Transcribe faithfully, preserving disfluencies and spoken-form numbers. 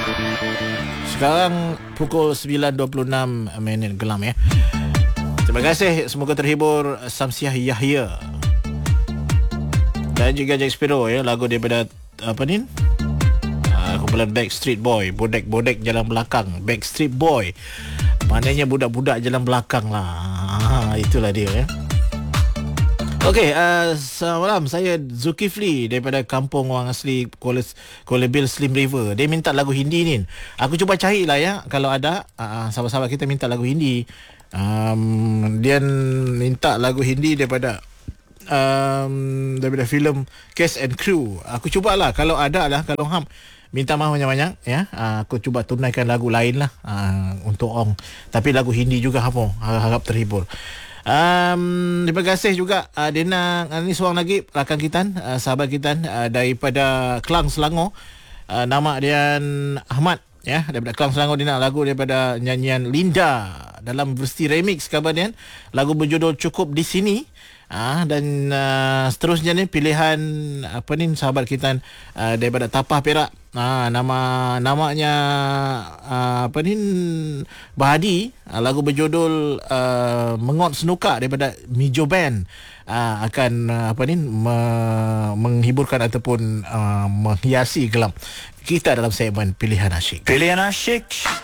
Sekarang pukul sembilan dua puluh enam minit gelam ya. Terima kasih, semoga terhibur. Samsiah Yahya dan juga Jack Sparrow ya, lagu daripada apa ni? Uh, kumpulan Backstreet Boy, bodek-bodek jalan belakang. Backstreet Boy maknanya budak-budak jalan belakang lah. Ha, itulah dia ya. Okey, uh, selamat malam. Saya Zulkifli daripada kampung orang asli Kuala, Kuala Bil Slim River. Dia minta lagu Hindi ni. Aku cuba carilah ya, kalau ada uh, sahabat-sahabat kita minta lagu Hindi. Um, dia minta lagu Hindi daripada um, daripada filem Cast and Crew. Aku cubalah kalau ada lah, kalau ham minta maaf banyak-banyak ya. Uh, aku cuba tunaikan lagu lain lah uh, untuk Ong. Tapi lagu Hindi juga hamo, harap terhibur. Um, terima kasih juga uh, Dina. uh, Ini seorang lagi rakan kita, uh, sahabat kita uh, daripada Kelang Selangor. uh, Nama dia Ahmad ya, daripada Kelang Selangor. Dia nak lagu daripada nyanyian Linda dalam versi remix kabarnya. Lagu berjudul Cukup di Sini. Ah, dan uh, seterusnya ni pilihan apa ni sahabat kita uh, daripada Tapah Perak. Ah, nama namanya uh, apa ni Bahadi. Uh, lagu berjudul uh, Mengot Senuka daripada Mijo Band. Uh, akan uh, apa ni me- menghiburkan ataupun uh, menghiasi gelam kita dalam segmen Pilihan Asyik. Pilihan Asyik.